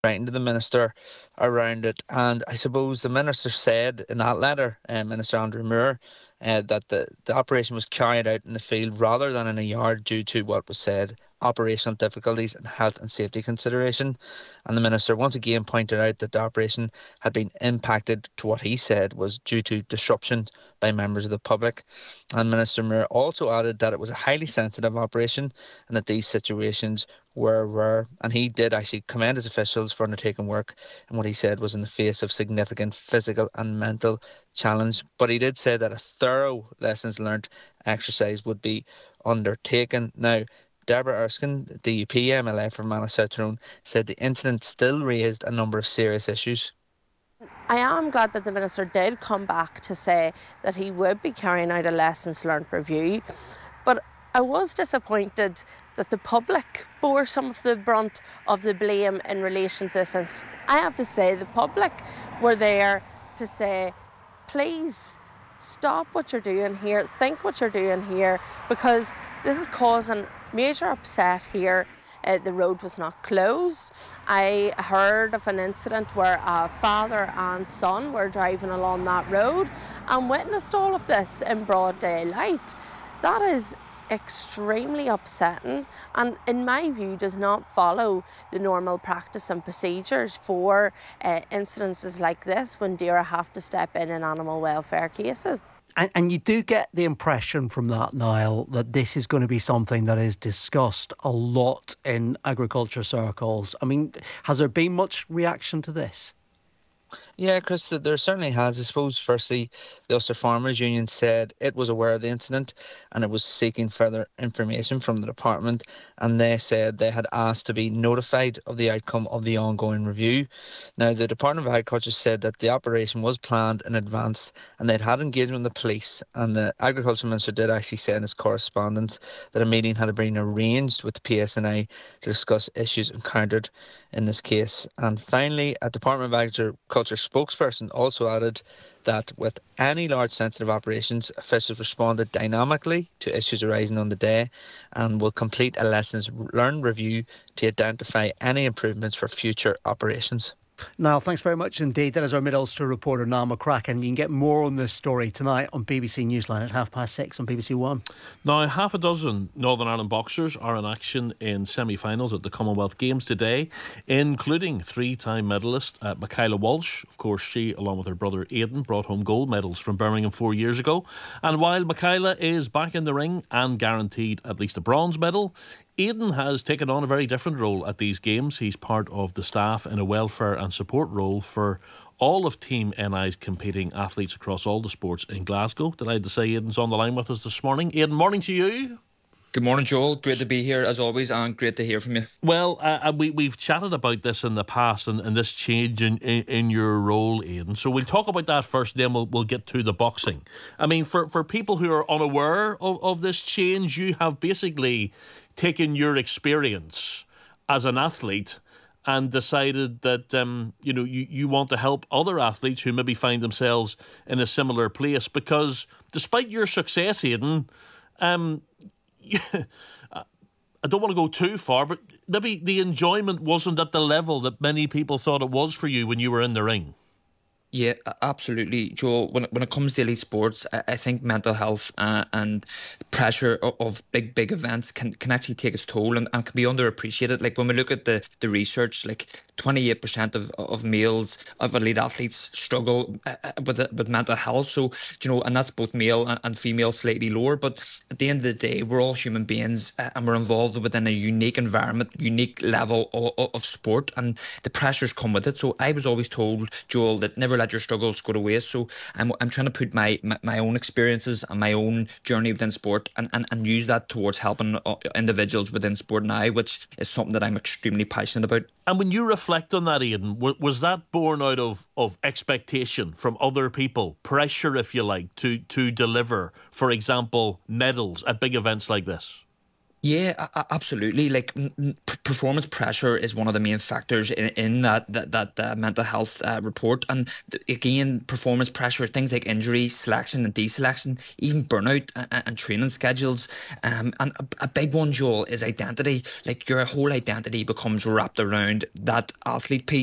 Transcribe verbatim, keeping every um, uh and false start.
writing to the minister around it. And I suppose the minister said in that letter, uh, Minister Andrew Moore, uh, that the, the operation was carried out in the field rather than in a yard due to what was said operational difficulties and health and safety consideration. And the minister once again pointed out that the operation had been impacted to what he said was due to disruption by members of the public. And Minister Moore also added that it was a highly sensitive operation and that these situations were rare. And he did actually commend his officials for undertaking work in what he said was in the face of significant physical and mental challenge. But he did say that a thorough lessons learned exercise would be undertaken. Now, Deborah Erskine, the U P M L A for Manor South Tyrone, said the incident still raised a number of serious issues. I am glad that the Minister did come back to say that he would be carrying out a lessons learned review, but I was disappointed that the public bore some of the brunt of the blame in relation to this. And I have to say, the public were there to say, please stop what you're doing here, think what you're doing here, because this is causing major upset here. Uh, the road was not closed. I heard of an incident where a father and son were driving along that road and witnessed all of this in broad daylight. That is extremely upsetting and, in my view, does not follow the normal practice and procedures for uh, incidences like this when D A R A have to step in in animal welfare cases. And, and you do get the impression from that, Niall, that this is going to be something that is discussed a lot in agriculture circles. I mean, has there been much reaction to this? Yeah, Chris, there certainly has. I suppose, firstly, the Ulster Farmers Union said it was aware of the incident and it was seeking further information from the department, and they said they had asked to be notified of the outcome of the ongoing review. Now, the Department of Agriculture said that the operation was planned in advance and they'd had engagement with the police, and the Agriculture Minister did actually say in his correspondence that a meeting had been arranged with the P S N I to discuss issues encountered in this case. And finally, a Department of Agriculture spokesperson also added that with any large sensitive operations, officials responded dynamically to issues arising on the day and will complete a lessons learned review to identify any improvements for future operations. Niall, thanks very much indeed. That is our Mid-Ulster reporter, Niall McCracken. You can get more on this story tonight on B B C Newsline at half past six on B B C One. Now, half a dozen Northern Ireland boxers are in action in semi-finals at the Commonwealth Games today, including three-time medalist uh, Michaela Walsh. Of course, she, along with her brother Aidan, brought home gold medals from Birmingham four years ago. And while Michaela is back in the ring and guaranteed at least a bronze medal, Aidan has taken on a very different role at these games. He's part of the staff in a welfare and support role for all of Team N I's competing athletes across all the sports in Glasgow. Delighted to say Aidan's on the line with us this morning. Aidan, morning to you. Good morning, Joel. Great to be here as always, and great to hear from you. Well, uh, we, we've chatted about this in the past and, and this change in, in, in your role, Aidan. So we'll talk about that first, then we'll, we'll get to the boxing. I mean, for, for people who are unaware of, of this change, you have basically taken your experience as an athlete and decided that um, you know you, you want to help other athletes who maybe find themselves in a similar place, because despite your success, Aidan, um, I don't want to go too far, but maybe the enjoyment wasn't at the level that many people thought it was for you when you were in the ring. Yeah, absolutely, Joel. When it, when it comes to elite sports, I, I think mental health uh, and pressure of, of big, big events can, can actually take its toll and, and can be underappreciated. Like when we look at the, the research, like twenty-eight percent of, of males, of elite athletes struggle uh, with with mental health. So, you know, and that's both male and, and female, slightly lower. But at the end of the day, we're all human beings uh, and we're involved within a unique environment, unique level of, of sport, and the pressures come with it. So I was always told, Joel, that never let your struggles go to waste. So I'm I'm trying to put my, my, my own experiences and my own journey within sport and, and, and use that towards helping individuals within sport now, which is something that I'm extremely passionate about. And when you reflect on that, Aidan, was that born out of, of expectation from other people, pressure, if you like, to, to deliver, for example, medals at big events like this? Yeah, a- a- absolutely. Like m- m- p- performance pressure is one of the main factors in, in that that that uh, mental health uh, report. And th- again, performance pressure, things like injury, selection and deselection, even burnout and, and training schedules. Um, and a, a big one, Joel, is identity. Like your whole identity becomes wrapped around that athlete piece.